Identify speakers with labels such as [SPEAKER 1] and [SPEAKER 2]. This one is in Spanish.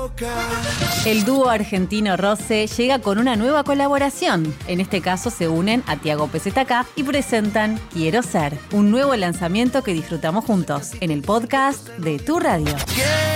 [SPEAKER 1] El dúo argentino Roce llega con una nueva colaboración. En este caso se unen a Tiago PZK y presentan Quiero Ser, un nuevo lanzamiento que disfrutamos juntos en el podcast de Tu Radio.